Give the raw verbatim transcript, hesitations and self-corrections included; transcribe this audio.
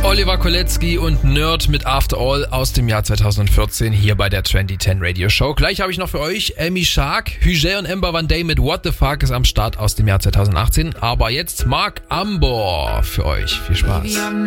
Oliver Kolecki und Nerd mit After All aus dem Jahr zweitausendvierzehn hier bei der Trendy zehn Radio Show. Gleich habe ich noch für euch Amy Shark, Hüger und Amber Van Day mit What the Fuck ist am Start aus dem Jahr zweitausendachtzehn. Aber jetzt Mark Ambor für euch. Viel Spaß.